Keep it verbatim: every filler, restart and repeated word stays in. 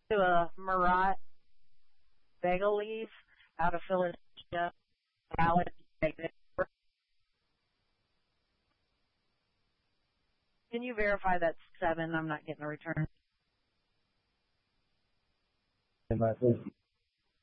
to a Murat bagel leaf out of Philadelphia. Salad. Can you verify that's seven? I'm not getting a return. And my